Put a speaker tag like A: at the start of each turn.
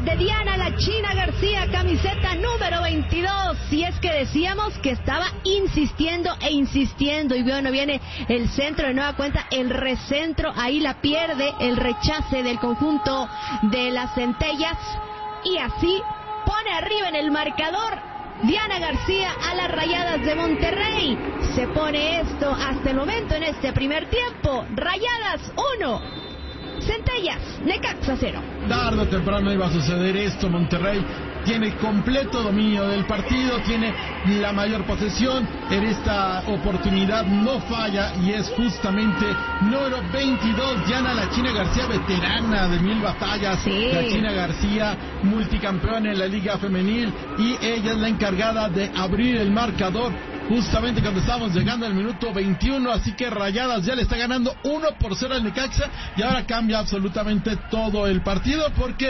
A: de Diana La China García, camiseta número 22. Y es que decíamos que estaba insistiendo e insistiendo. Y bueno, viene el centro de nueva cuenta, el recentro. Ahí la pierde, el rechace del conjunto de las Centellas. Y así pone arriba en el marcador Diana García a las Rayadas de Monterrey. Se pone esto hasta el momento en este primer tiempo. Rayadas 1, Centellas, Necaxa 0.
B: Tarde o temprano iba a suceder esto. Monterrey tiene completo dominio del partido, tiene la mayor posesión. En esta oportunidad no falla y es justamente número 22, Diana La China García, veterana de 1000 batallas.
A: Sí.
B: La China García, multicampeona en la Liga Femenil, y ella es la encargada de abrir el marcador justamente cuando estamos llegando al minuto 21, así que Rayadas ya le está ganando 1-0 al Necaxa, y ahora cambia absolutamente todo el partido porque